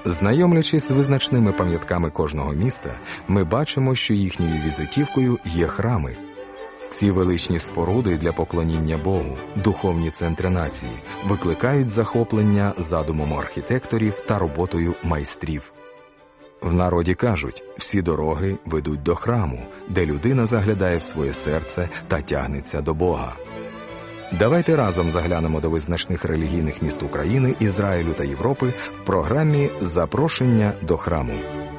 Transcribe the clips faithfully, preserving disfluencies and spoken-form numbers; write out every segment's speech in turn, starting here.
Знайомлячись з визначними пам'ятками кожного міста, ми бачимо, що їхньою візитівкою є храми. Ці величні споруди для поклоніння Богу, духовні центри нації, викликають захоплення задумом архітекторів та роботою майстрів. В народі кажуть, всі дороги ведуть до храму, де людина заглядає в своє серце та тягнеться до Бога. Давайте разом заглянемо до визначних релігійних міст України, Ізраїлю та Європи в програмі «Запрошення до храму».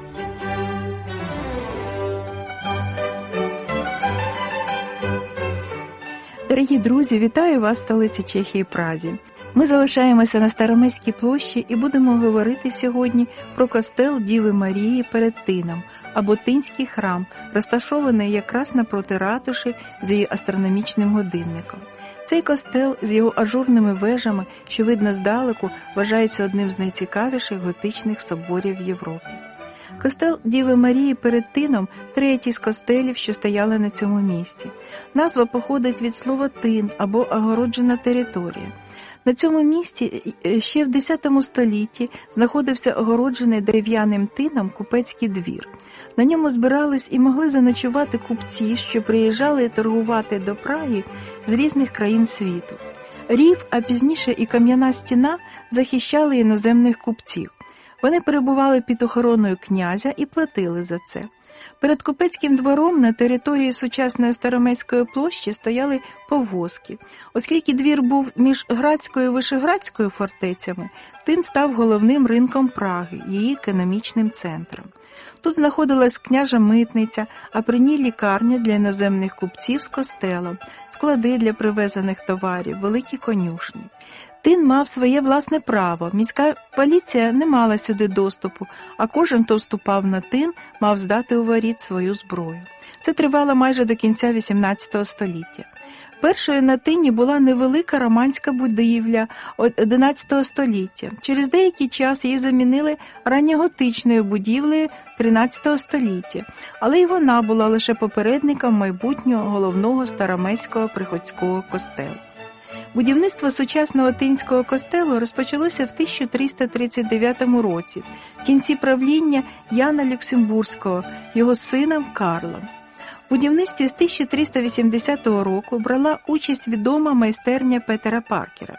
Дорогі друзі, вітаю вас в столиці Чехії Празі. Ми залишаємося на Старомеській площі і будемо говорити сьогодні про костел Діви Марії перед Тином, або Тинський храм, розташований якраз напроти ратуші з її астрономічним годинником. Цей костел з його ажурними вежами, що видно здалеку, вважається одним з найцікавіших готичних соборів Європи. Костел Діви Марії перед Тином – третій з костелів, що стояли на цьому місці. Назва походить від слова «тин» або «огороджена територія». На цьому місці ще в десятому столітті знаходився огороджений дерев'яним тином купецький двір. На ньому збирались і могли заночувати купці, що приїжджали торгувати до Праги з різних країн світу. Рів, а пізніше і кам'яна стіна захищали іноземних купців. Вони перебували під охороною князя і платили за це. Перед купецьким двором на території сучасної Старомеської площі стояли повозки. Оскільки двір був між Градською і Вишеградською фортецями, Тин став головним ринком Праги, її економічним центром. Тут знаходилась княжа митниця, а при ній лікарня для іноземних купців з костелом, склади для привезених товарів, великі конюшні. Тин мав своє власне право, міська поліція не мала сюди доступу, а кожен, хто вступав на Тин, мав здати у воріт свою зброю. Це тривало майже до кінця вісімнадцятого століття. Першою на Тині була невелика романська будівля одинадцятого століття. Через деякий час її замінили ранньоготичною будівлею тринадцятого століття, але й вона була лише попередником майбутнього головного старомеського приходського костелу. Будівництво сучасного Тинського костелу розпочалося в тисяча триста тридцять дев'ятому році, в кінці правління Яна Люксембурзького, його сином Карлом. У будівництві з тисяча триста вісімдесятого року брала участь відома майстерня Петера Паркера.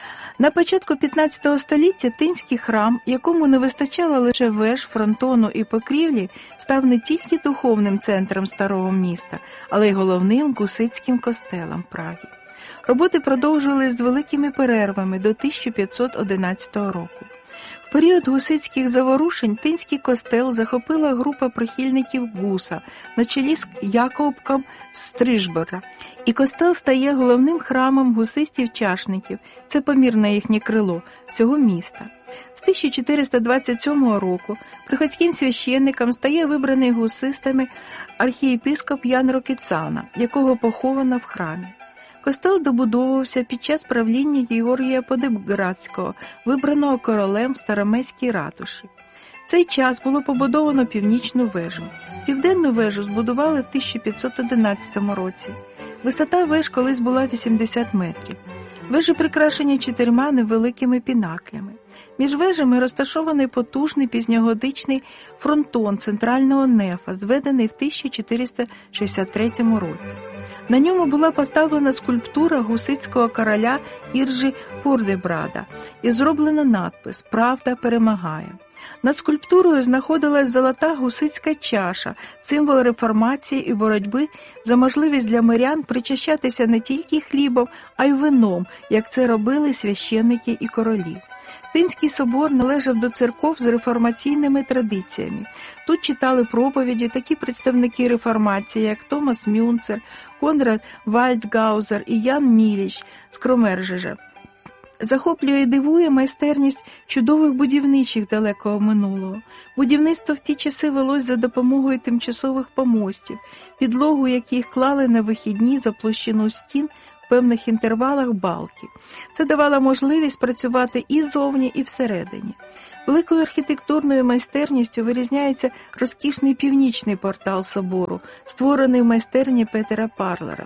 На початку п'ятнадцятого століття Тинський храм, якому не вистачало лише веж, фронтону і покрівлі, став не тільки духовним центром старого міста, але й головним гуситським костелом Праги. Роботи продовжувались з великими перервами до тисяча п'ятсот одинадцятого року. В період гуситських заворушень Тинський костел захопила група прихильників Гуса на чолі з Якобком Стрижбора. І костел стає головним храмом гусистів-чашників, це помірне їхнє крило, всього міста. З тисяча чотириста двадцять сьомого року приходським священником стає вибраний гусистами архієпископ Ян Рокіцана, якого поховано в храмі. Костел добудовувався під час правління Георгія Подебградського, вибраного королем в Старомеській ратуші. В цей час було побудовано північну вежу. Південну вежу збудували в тисяча п'ятсот одинадцятому році. Висота веж колись була вісімдесят метрів. Вежі прикрашені чотирма невеликими пінаклями. Між вежами розташований потужний пізньогодичний фронтон центрального нефа, зведений в тисяча чотириста шістдесят третьому році. На ньому була поставлена скульптура гуситського короля Іржі Пурдебрада і зроблено надпис «Правда перемагає». Над скульптурою знаходилась золота гуситська чаша, символ реформації і боротьби за можливість для мирян причащатися не тільки хлібом, а й вином, як це робили священники і королі. Тинський собор належав до церков з реформаційними традиціями. Тут читали проповіді такі представники реформації, як Томас Мюнцер, Конрад Вальдгаузер і Ян Міліч з Кромержежа. Захоплює і дивує майстерність чудових будівничих далекого минулого. Будівництво в ті часи велось за допомогою тимчасових помостів, підлогу яких клали на вихідні за площину стін в певних інтервалах балки. Це давало можливість працювати і зовні, і всередині. Великою архітектурною майстерністю вирізняється розкішний північний портал собору, створений в майстерні Петера Парлера.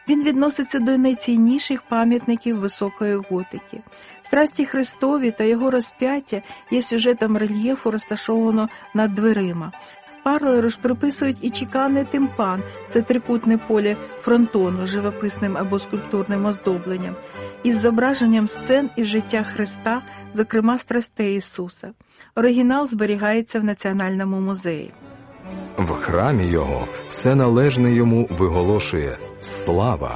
Він відноситься до найцінніших пам'ятників високої готики. Страсті Христові та його розп'яття є сюжетом рельєфу, розташованого над дверима. Парлеру ж приписують і чеканний тимпан – це трикутне поле фронтону з живописним або скульптурним оздобленням, із зображенням сцен із життя Христа, зокрема страстей Ісуса. Оригінал зберігається в Національному музеї. В храмі його все належне йому виголошує «Слава».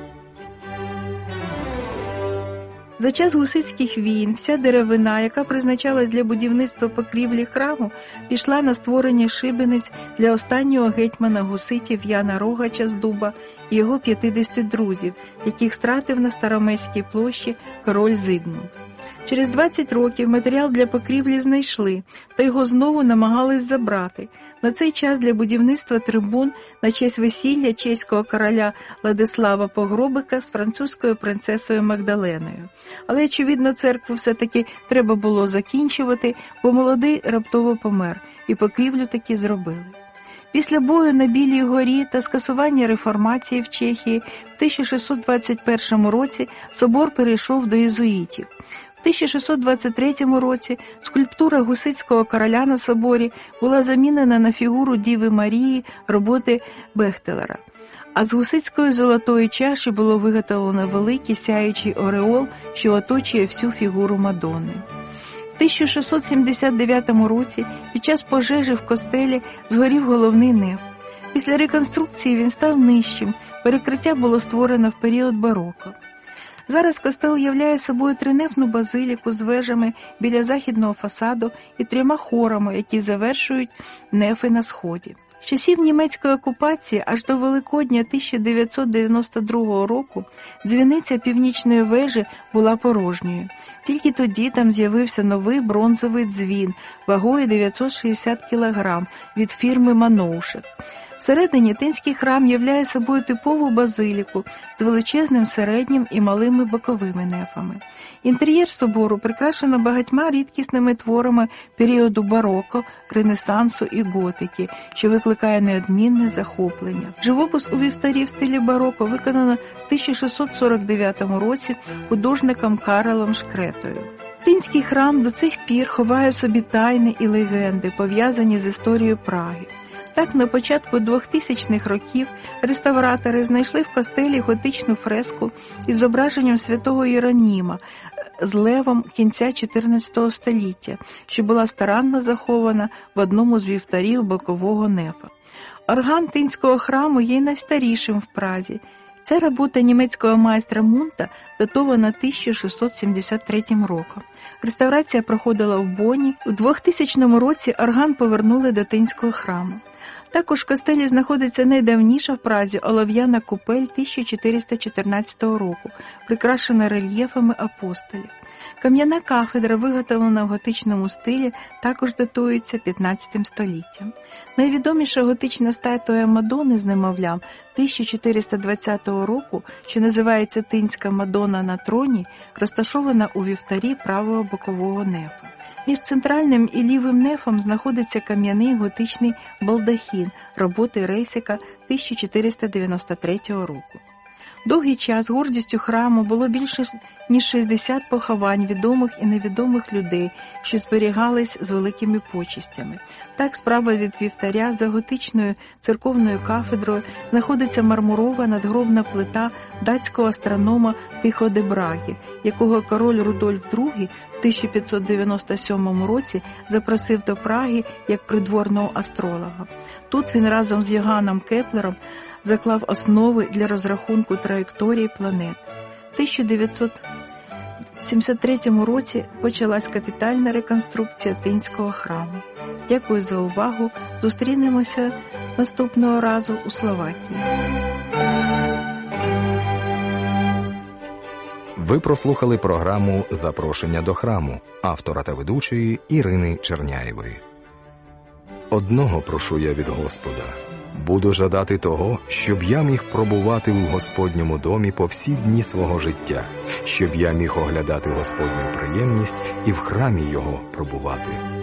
За час гусицьких війн вся деревина, яка призначалась для будівництва покрівлі храму, пішла на створення шибениць для останнього гетьмана гуситів Яна Рогача з Дуба і його п'ятдесяти друзів, яких стратив на Старомеській площі король Зигмунд. Через двадцять років матеріал для покрівлі знайшли, та його знову намагались забрати. На цей час для будівництва трибун на честь весілля чеського короля Владислава Погробика з французькою принцесою Магдаленою. Але, очевидно, церкву все-таки треба було закінчувати, бо молодий раптово помер, і покрівлю таки зробили. Після бою на Білій горі та скасування реформації в Чехії в тисяча шістсот двадцять першому році собор перейшов до єзуїтів. В тисяча шістсот двадцять третьому році скульптура гусицького короля на соборі була замінена на фігуру Діви Марії роботи Бехтелера. А з гусицької золотої чаші було виготовлено великий сяючий ореол, що оточує всю фігуру Мадонни. В тисяча шістсот сімдесят дев'ятому році під час пожежі в костелі згорів головний неф. Після реконструкції він став нижчим, перекриття було створено в період бароко. Зараз костел являє собою тринефну базиліку з вежами біля західного фасаду і трьома хорами, які завершують нефи на сході. З часів німецької окупації аж до Великодня тисяча дев'ятсот дев'яносто другого року дзвіниця північної вежі була порожньою. Тільки тоді там з'явився новий бронзовий дзвін вагою дев'ятсот шістдесят кілограм від фірми «Маноушек». Всередині Тинський храм являє собою типову базиліку з величезним середнім і малими боковими нефами. Інтер'єр собору прикрашено багатьма рідкісними творами періоду бароко, ренесансу і готики, що викликає неодмінне захоплення. Живопис у вівтарі в стилі бароко виконано в тисяча шістсот сорок дев'ятому році художником Карлом Шкретою. Тинський храм до цих пір ховає в собі тайни і легенди, пов'язані з історією Праги. Так, на початку двохтисячних років реставратори знайшли в костелі готичну фреску із зображенням святого Єроніма з левом кінця чотирнадцятого століття, що була старанно захована в одному з вівтарів бокового нефа. Орган Тинського храму є найстарішим в Празі. Ця робота німецького майстра Мунта датована тисяча шістсот сімдесят третім роком. Реставрація проходила в Бонні. У двохтисячному році орган повернули до Тинського храму. Також в костелі знаходиться найдавніша в Празі олов'яна купель тисяча чотириста чотирнадцятого року, прикрашена рельєфами апостолів. Кам'яна кафедра, виготовлена в готичному стилі, також датується п'ятнадцятим століттям. Найвідоміша готична статуя Мадонни з немовлям тисяча чотириста двадцятого року, що називається Тинська Мадонна на троні, розташована у вівтарі правого бокового нефа. Між центральним і лівим нефом знаходиться кам'яний готичний балдахін роботи Рейсика тисяча чотириста дев'яносто третього року. Довгий час гордістю храму було більше ніж шістдесят поховань відомих і невідомих людей, що зберігались з великими почестями. Так, справа від вівтаря за готичною церковною кафедрою знаходиться мармурова надгробна плита датського астронома Тихо де Браги, якого король Рудольф другий в тисяча п'ятсот дев'яносто сьомому році запросив до Праги як придворного астролога. Тут він разом з Йоганном Кеплером заклав основи для розрахунку траєкторії планет. В тисяча дев'ятсот сімдесят третьому році почалась капітальна реконструкція Тинського храму. Дякую за увагу. Зустрінемося наступного разу у Словакії. Ви прослухали програму «Запрошення до храму» автора та ведучої Ірини Черняєвої. Одного прошу я від Господа. Буду жадати того, щоб я міг пробувати у Господньому домі по всі дні свого життя, щоб я міг оглядати Господню приємність і в храмі Його пробувати.